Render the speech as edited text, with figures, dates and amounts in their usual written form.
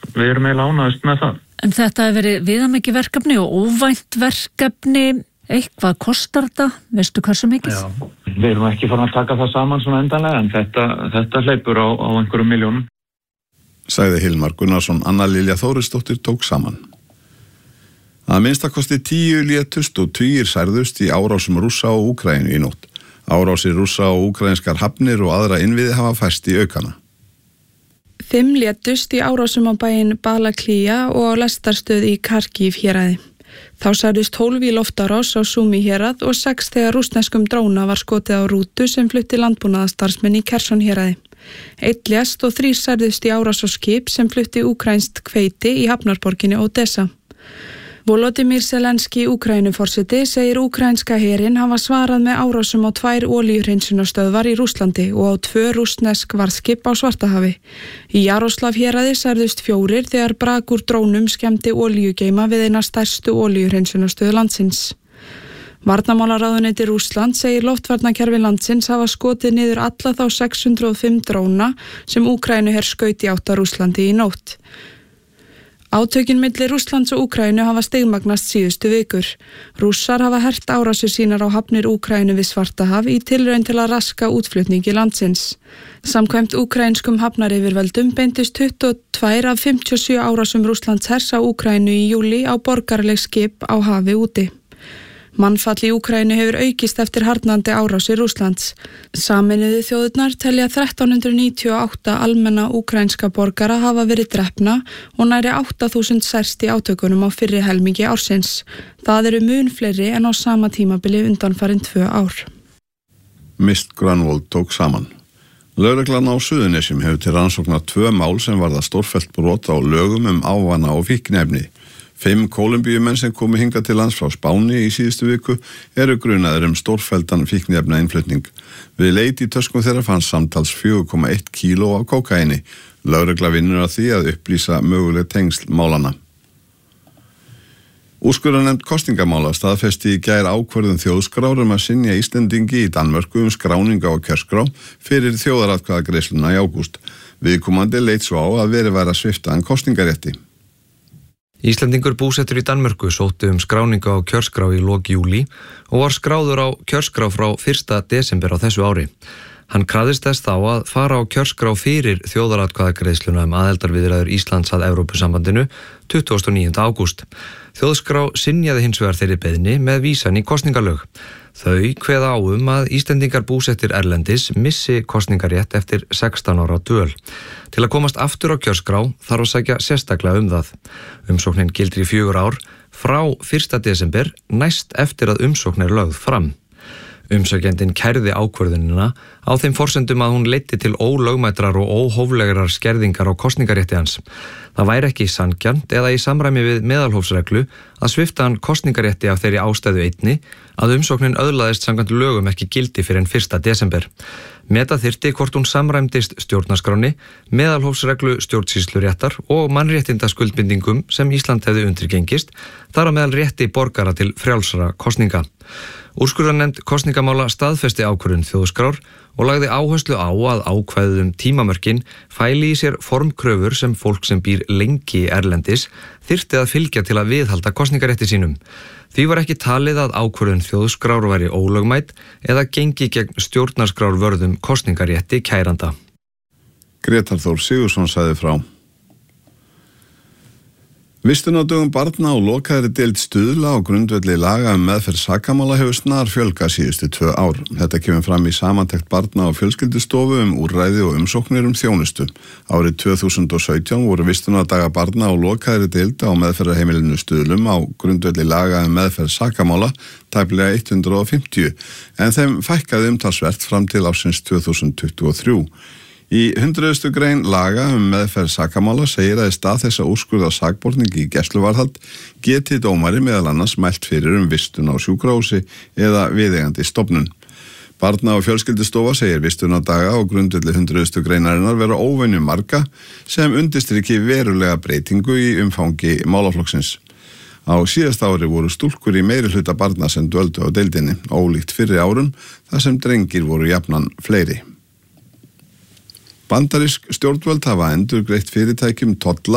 við erum eiginlega ánægðust með það. En þetta hefur verið viðamikið verkefni og óvænt verkefni. Eitthvað kostar þetta? Veistu hversu mikið? Já, við erum ekki farin að taka það saman svona endanlega, en þetta hleypur á einhverjum milljónum. Sagði Hilmar Gunnarsson. Anna Lilja Þórisdóttir tók saman. Að minnstakosti 10 létust og 20 særðust í árásum Rússa og Úkraínu í nótt. Árásir Rússa og úkraínskar hafnir og aðra innviði hafa færst í aukana. 5 létust í árásum á bæinn Balaklía og á lestarstöð í Kharkiv héraði. Þá særðust 12 í loftárás á Sumi hérað og 6 þegar rússneskum dróna var skotið á rútu sem flutti landbúnaðarstarfsmenn í Kherson héraði. 1 lést og 3 særðust í árás á skip sem flutti úkraínskt hveiti í hafnarborginni Odessa. Volodymyr Zelenski, Úkraínuforseti, segir úkraínska herinn hafa svarað með árásum á 2 olíuhreinsunarstöðvar í Rússlandi og á 2 rússnesk varðskip á Svartahafi. Í Jaroslav héraði særðust 4 þegar brak úr drónum skemmti olíugeima við eina stærstu olíuhreinsunarstöð landsins. Varnarmálaráðuneyti Rússland segir loftvarnakerfi landsins hafa skotið niður alla þá 605 dróna sem Úkraínuher skaut í átt að Rússlandi í nótt. Átökin milli Rússlands og Úkraínu hafa stigmagnast síðustu vikur. Rússar hafa hert árásir sínar á hafnir Úkraínu við Svartahaf í tilraun til að raska útflutningi landsins. Samkvæmt úkraínskum hafnaryfirvöldum beintust 22 af 57 árásum Rússlands hers á Úkraínu í júlí á borgaraleg skip á hafi úti. Mannfall í Úkraínu hefur aukist eftir harðnandi árásir Rússlands. Sameinuðu þjóðirnar telja 1398 almenna úkraínska borgara hafa verið drepna og nærri 8000 særst í átökunum á fyrri helmingi ársins. Það eru mun fleiri en á sama tímabili undanfarin 2 ár. Mist Grönvold tók saman. Lögreglan á Suðurnesjum hefur til rannsóknar 2 mál sem varða stórfellt brot á lögum ávana og fíkniefni. 5 Kólumbíumenn sem komu hingað til lands frá Spáni í síðustu viku eru grunaðir stórfelldan fíkniefna innflutning. Við leit í töskum þeirra fannst samtals 4,1 kíló af kókaíni. Lögregla vinnur að því að upplýsa möguleg tengsl málana. Úrskurðarnefnd kosningamála staðfesti í gær ákvörðun þjóðskrár að synja Íslendingi í Danmörku skráninga á kjörskrá fyrir þjóðaratkvæðagreiðsluna í ágúst. Viðkomandi leit svo á að verið væri að svipta hann kosningarétti. Íslendingur búsettur í Danmörku sótti skráningu á kjörskrá í lok júlí og var skráður á kjörskrá frá 1. desember á þessu ári. Hann krafðist þess þá að fara á kjörskrá fyrir þjóðaratkvæðagreiðsluna aðildarviðræður Íslands að Evrópusambandinu 29. ágúst. Þjóðskrá synjaði hins vegar þeirri beiðni með vísan í kosningalög. Þau kveða á að Íslendingar búsettir erlendis missi kosningarétt eftir 16 ára dvöl. Til að komast aftur á kjörskrá þarf að sækja sérstaklega það. Umsóknin gildir í 4 ár frá 1. desember næst eftir að umsókn lögð fram. Umsækjandinn kærði ákvörðunina á þeim forsendum að hún leiddi til ólögmætrar og óhóflegrar skerðingar á kosningarétti hans. Það væri ekki sanngjarnt eða í samræmi við meðalhófsreglu að svipta hann kosningarétti af þeirri ástæðu einni að umsóknin öðlaðist samkvæmt lögum ekki gildi fyrir en 1. desember. Meta þyrfti hvort hún samræmdist stjórnarskráni, meðalhófsreglu stjórnsýsluréttar og mannréttindaskuldbindingum sem Ísland hefði undirgengist, þar á meðal rétti borgara til frjálsra kosninga. Úrskurðarnefnd kosningamála staðfesti ákvörðun þjóðskrár og lagði áherslu á að ákvæðum tímamörkin fæli í sér formkröfur sem fólk sem býr lengi erlendis þyrfti að fylgja til að viðhalda kosningarétti sínum. Því var ekki talið að ákvörðun þjóðskrár væri ólögmæt eða gengi gegn stjórnarskrárvörðum kosningarétti kæranda. Grétar Þór Sigurðsson sagði frá. Vistun á dögum barna og lokaðri deild Stuðla á grundvelli laga meðferð sakamála hefur snar fjölgað síðustu 2 ár. Þetta kemur fram í samantekt barna- og fjölskyldustofu úrræði og umsóknir þjónustu. Árið 2017 voru vistunardaga barna og lokaðri deild á meðferðarheimilinu Stuðlum á grundvelli laga meðferð sakamála tæplega 150, en þeim fækkaði umtalsvert fram til ársins 2023. Í 100. grein laga meðferð sakamála segir að í stað þess að úrskurða sakborningi í gæsluvarðhald geti dómari meðal annars mælt fyrir vistun á sjúkrahúsi eða viðeigandi stofnun. Barna- og fjölskyldustofa segir vistunardaga á grundvelli 100. greinarinnar vera óvenju marga sem undirstriki verulega breytingu í umfangi málaflokksins. Á síðasta ári voru stúlkur í meiri hluta barna sem dvöldu á deildinni, ólíkt fyrri árum þar sem drengir voru jafnan fleiri. Bandarísk stjórnvöld hafa endurgreitt fyrirtækjum tolla